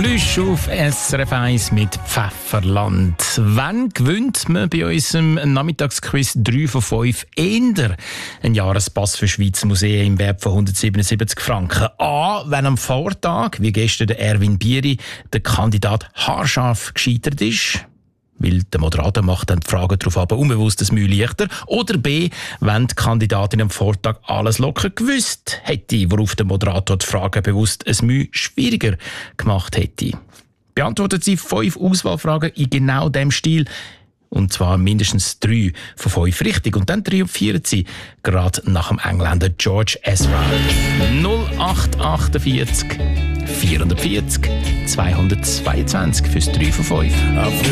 Plüsch auf SRF 1 mit Pfefferland. Wann gewinnt man bei unserem Nachmittagsquiz 3 von 5 eher einen Jahrespass für Schweizer Museen im Wert von 177 Franken? A, wenn am Vortag, wie gestern der Erwin Bieri, der Kandidat haarscharf gescheitert ist, weil der Moderator macht dann die Fragen darauf aber unbewusst das Mühe leichter. Oder B, wenn die Kandidatin am Vortag alles locker gewusst hätte, worauf der Moderator die Fragen bewusst ein Mühe schwieriger gemacht hätte. Beantwortet sie 5 Auswahlfragen in genau dem Stil. Und zwar mindestens 3 von 5 richtig. Und dann triumphieren sie gerade nach dem Engländer George Ezra. 0848 440 222 fürs 3 von 5.